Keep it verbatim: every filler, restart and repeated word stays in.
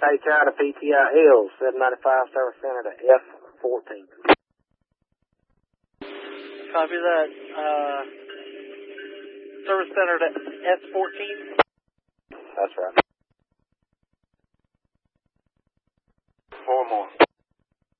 Take out a P T I L, seven ninety-five Service Center to F fourteen. Copy that. Uh, Service Center to S fourteen. That's right.